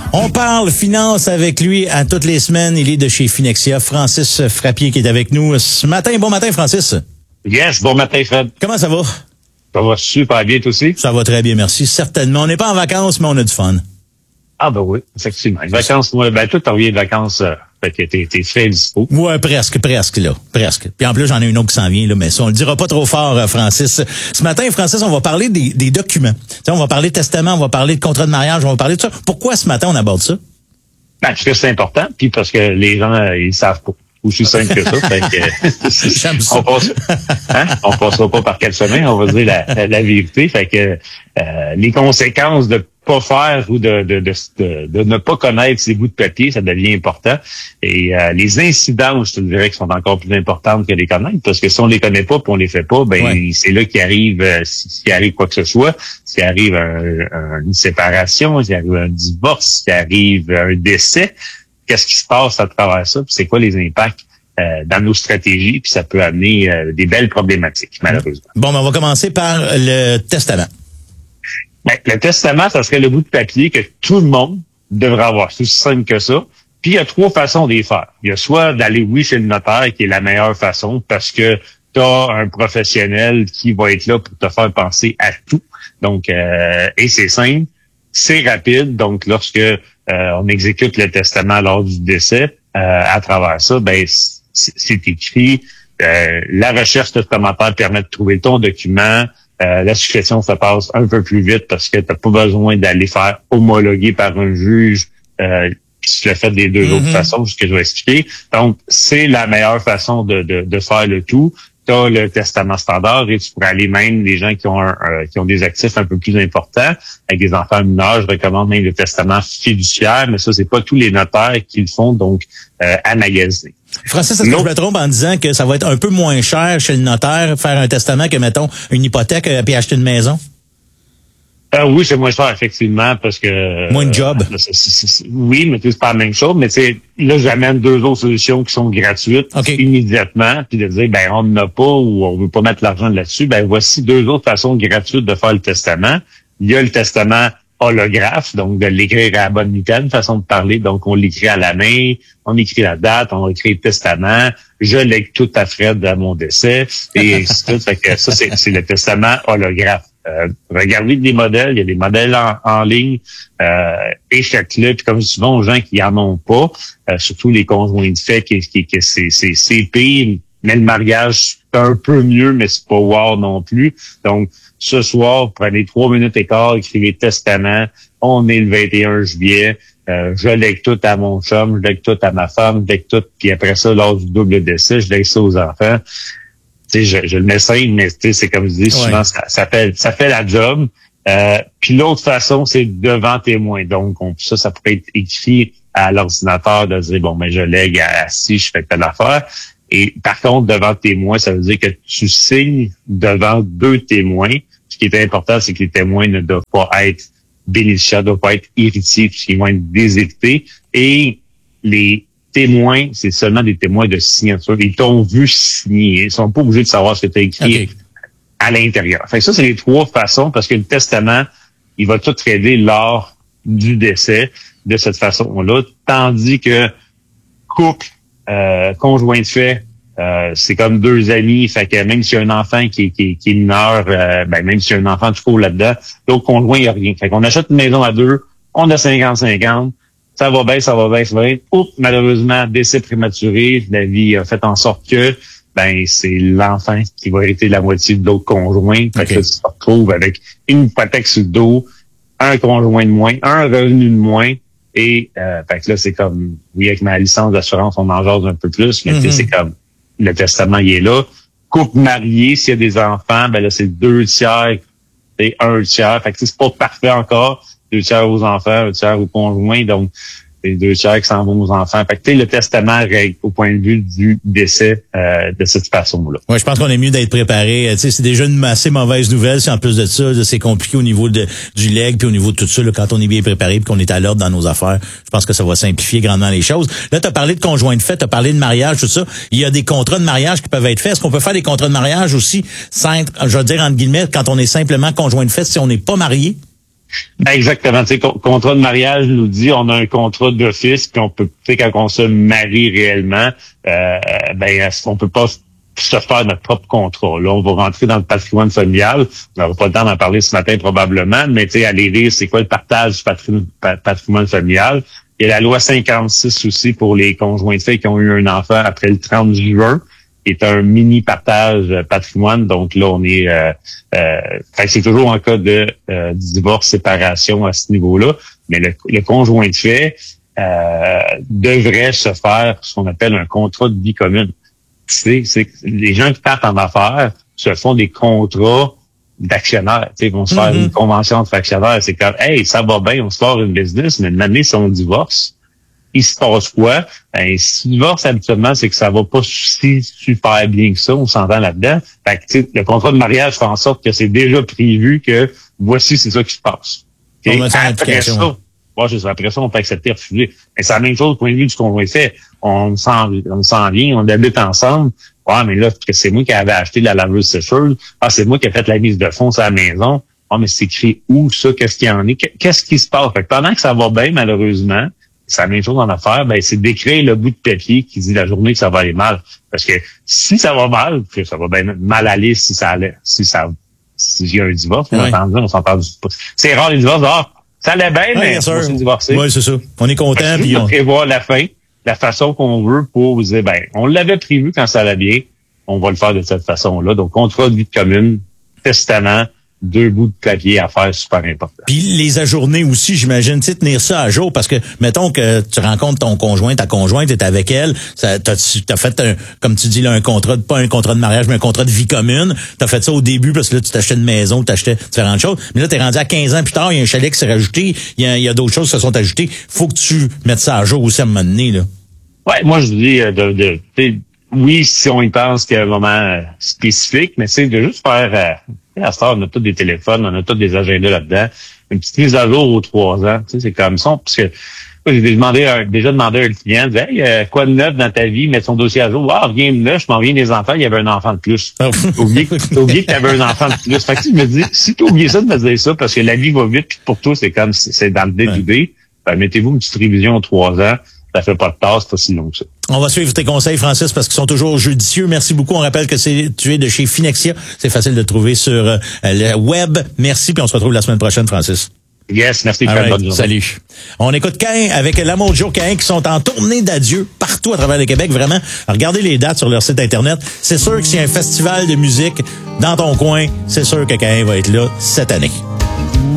On parle finance avec lui à toutes les semaines. Il est de chez Finexia. Francis Frappier qui est avec nous ce matin. Bon matin, Francis. Yes, bon matin, Fred. Comment ça va? Ça va super bien, toi aussi? Ça va très bien, merci. Certainement. On n'est pas en vacances, mais on a du fun. Ah ben oui, effectivement. Les vacances, moi, toi, t'en reviens de vacances, fait que t'es frais et dispo. Ouais, presque, là. Presque. Puis en plus, j'en ai une autre qui s'en vient, là, mais ça, on le dira pas trop fort, Francis. Ce matin, Francis, on va parler des documents. T'sais, on va parler de testament, on va parler de contrat de mariage, on va parler de ça. Pourquoi ce matin, on aborde ça? Ben, parce que c'est important, puis parce que les gens, ils savent pas. Aussi simple que ça. Fait que, on passera pas par quel chemin, on va dire la vérité. Fait que les conséquences de pas faire ou de ne pas connaître ces bouts de papier, ça devient important. Et les incidences, je te dirais, qui sont encore plus importantes que les connaître, parce que si on les connaît pas puis on les fait pas, ben ouais. C'est là qu'il arrive, s'il arrive quoi que ce soit, s'il arrive une séparation, s'il arrive un divorce, s'il arrive un décès. Qu'est-ce qui se passe à travers ça, puis c'est quoi les impacts dans nos stratégies, puis ça peut amener des belles problématiques, malheureusement. Bon, ben on va commencer par le testament. Ben, le testament, ça serait le bout de papier que tout le monde devrait avoir. C'est aussi simple que ça. Puis il y a trois façons d'y faire. Il y a soit d'aller, chez le notaire, qui est la meilleure façon, parce que tu as un professionnel qui va être là pour te faire penser à tout. Donc, et c'est simple, c'est rapide. Donc, lorsque on exécute le testament lors du décès, à travers ça, ben c'est écrit. La recherche testamentaire permet de trouver ton document. La succession se passe un peu plus vite parce que tu n'as pas besoin d'aller faire homologuer par un juge. Tu le fais des deux autres façons, ce que je vais expliquer. Donc, c'est la meilleure façon de faire le tout. Tu as le testament standard et tu pourrais aller même les gens qui ont des actifs un peu plus importants, avec des enfants mineurs, je recommande même le testament fiduciaire, mais ça, c'est pas tous les notaires qui le font, donc à magasiner. Francis, est-ce que je me trompe en disant que ça va être un peu moins cher chez le notaire faire un testament que, mettons, une hypothèque puis acheter une maison? Oui, c'est moins cher, effectivement, parce que... Moins de job. Oui, mais c'est pas la même chose. Mais là, j'amène deux autres solutions qui sont gratuites immédiatement, puis de dire, ben on n'en a pas ou on veut pas mettre l'argent là-dessus. Ben voici deux autres façons gratuites de faire le testament. Il y a le testament holographe, donc de l'écrire à la bonne mitaine, façon de parler. Donc, on l'écrit à la main, on écrit la date, on écrit le testament, je lègue tout à Fred à mon décès, et ainsi de suite. Fait que ça, c'est le testament holographe. Regardez des modèles, il y a des modèles en ligne, échec-le, puis comme souvent aux gens qui en ont pas, surtout les conjoints de fait, que c'est pire, mais le mariage, c'est un peu mieux, mais c'est pas wow non plus. Donc, ce soir, prenez 3 minutes et quart, écrivez testament, on est le 21 juillet, je lègue tout à mon chum, je lègue tout à ma femme, je lègue tout, puis après ça, lors du double décès, je lègue ça aux enfants. Tu sais, je le mets simple, mais c'est comme je dis, souvent, ça fait la job. Puis l'autre façon, c'est devant témoin. Donc, ça pourrait être écrit à l'ordinateur de dire, bon, mais je lègue à si je fais telle affaire. Et par contre, devant témoin, ça veut dire que tu signes devant 2 témoins. Ce qui est important, c'est que les témoins ne doivent pas être bénéficiaires, ne doivent pas être héritiers, puisqu'ils vont être déshérités. Et les témoins, c'est seulement des témoins de signature. Ils t'ont vu signer. Ils sont pas obligés de savoir ce que tu as écrit à l'intérieur. Fait que ça, c'est les 3 façons, parce que le testament, il va tout aider lors du décès de cette façon-là. Tandis que couple, conjoint de fait, c'est comme 2 amis. Fait que même s'il y a un enfant qui est mineur, même s'il y a un enfant tout court là-dedans, l'autre conjoint, il n'y a rien. Fait qu'on achète une maison à 2, on a 50-50. Ça va bien. Oups, malheureusement, décès prématuré, la vie a fait en sorte que c'est l'enfant qui va hériter la moitié de l'autre conjoint. Fait que là, tu te retrouves avec une hypothèque sur le dos, un conjoint de moins, un revenu de moins. Et fait que là, c'est comme, oui, avec ma licence d'assurance, on en jase un peu plus, mais c'est comme le testament, il est là. Couple marié, s'il y a des enfants, là, c'est 2 tiers et 1 tiers. Fait que c'est pas parfait encore. 2 tiers aux enfants, 1 tiers aux conjoints, donc c'est 2 tiers qui s'en vont aux enfants. Fait que le testament règle au point de vue du décès de cette façon-là. Ouais, je pense qu'on est mieux d'être préparé. C'est déjà une assez mauvaise nouvelle. Si en plus de ça, c'est compliqué au niveau du legs puis au niveau de tout ça, là, quand on est bien préparé puis qu'on est à l'ordre dans nos affaires, je pense que ça va simplifier grandement les choses. Là, tu as parlé de conjoint de fait, tu as parlé de mariage, tout ça. Il y a des contrats de mariage qui peuvent être faits. Est-ce qu'on peut faire des contrats de mariage aussi, je veux dire entre guillemets, quand on est simplement conjoint de fait, si on n'est pas marié? Ben exactement. Tu sais, contrat de mariage nous dit on a un contrat d'office, puis on peut, tu sais, quand on se marie réellement, on peut pas se faire notre propre contrat. Là, on va rentrer dans le patrimoine familial. On n'aura pas le temps d'en parler ce matin probablement, mais tu sais, aller lire c'est quoi le partage du patrimoine familial. Il y a la loi 56 aussi pour les conjoints de fait qui ont eu un enfant après le 30 juin, qui est un mini partage patrimoine. Donc là, on est c'est toujours en cas de divorce, séparation à ce niveau-là. Mais le conjoint de fait devrait se faire ce qu'on appelle un contrat de vie commune. C'est les gens qui partent en affaires se font des contrats d'actionnaires. Ils vont se faire une convention entre actionnaires. C'est comme, hey, ça va bien, on se part une business, mais une année, si on divorce, il se passe quoi? Ben, si tu divorces, habituellement, c'est que ça va pas si super bien que ça, on s'entend là-dedans. Fait que, le contrat de mariage fait en sorte que c'est déjà prévu que voici, c'est ça qui se passe. Après ça, on peut accepter, refuser. Mais c'est la même chose au point de vue du conjoint fait. On s'en vient, on habite ensemble. Ouais, mais là, parce que c'est moi qui avais acheté la laveuse sécheuse. Ah, c'est moi qui ai fait la mise de fonds à la maison. Ah, mais c'est écrit où, ça? Qu'est-ce qu'il y en est? Qu'est-ce qui se passe? Fait que pendant que ça va bien, malheureusement, c'est la même chose en affaires, c'est d'écrire le bout de papier qui dit la journée que ça va aller mal. Parce que si ça va mal, que ça va bien mal aller si il y a un divorce, on s'entend pas. C'est rare les divorces, ça allait bien, mais on s'est divorcé. Oui, c'est ça. On est content. Puis on prévoit la fin, la façon qu'on veut pour dire, on l'avait prévu quand ça allait bien, on va le faire de cette façon-là. Donc, contrat de vie commune, testament, 2 bouts de papier à faire super important. Puis les ajourner aussi, j'imagine, tu sais, tenir ça à jour, parce que, mettons que tu rencontres ton conjoint, ta conjointe, t'es avec elle, t'as fait comme tu dis là, un contrat, pas un contrat de mariage, mais un contrat de vie commune. T'as fait ça au début, parce que là, tu t'achetais une maison, t'achetais différentes choses. Mais là, t'es rendu à 15 ans plus tard, il y a un chalet qui s'est rajouté, il y a d'autres choses qui se sont ajoutées. Faut que tu mettes ça à jour aussi à un moment donné, là. Ouais, moi, je dis, oui, si on y pense qu'il y a un moment spécifique, mais c'est de juste faire, à ce temps, on a tous des téléphones, on a tous des agendas là-dedans. Une petite mise à jour aux 3 ans, tu sais, c'est comme ça. Parce que moi, j'ai déjà demandé à un client, hey, quoi de neuf dans ta vie, mettre son dossier à jour. Ah, rien de neuf, je m'en viens des enfants, il y avait un enfant de plus. T'as oublié que tu avais un enfant de plus. Fait que je me dis, si t'as oublié ça de me dire ça, parce que la vie va vite, puis pour toi, c'est comme c'est dans le début, mettez-vous une petite révision aux 3 ans. Ça fait pas de tasse, c'est pas si long que ça. On va suivre tes conseils, Francis, parce qu'ils sont toujours judicieux. Merci beaucoup. On rappelle que tu es de chez Finexia. C'est facile de te trouver sur le web. Merci, puis on se retrouve la semaine prochaine, Francis. Yes, merci. Right, bonne journée. Salut. On écoute Caïn avec l'amour de Joe Caïn qui sont en tournée d'adieu partout à travers le Québec. Vraiment, regardez les dates sur leur site Internet. C'est sûr que s'il y a un festival de musique dans ton coin, c'est sûr que Caïn va être là cette année.